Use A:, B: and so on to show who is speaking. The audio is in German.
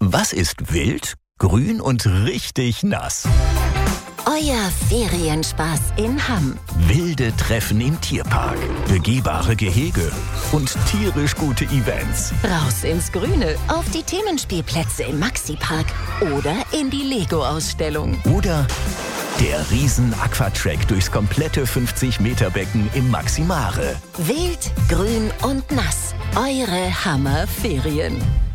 A: Was ist wild, grün und richtig nass?
B: Euer Ferienspaß in Hamm.
A: Wilde Treffen im Tierpark, begehbare Gehege und tierisch gute Events.
B: Raus ins Grüne, auf die Themenspielplätze im Maxi-Park oder in die Lego-Ausstellung.
A: Oder der Riesen-Aquatrack durchs komplette 50-Meter-Becken im Maximare.
B: Wild, grün und nass. Eure Hammer-Ferien.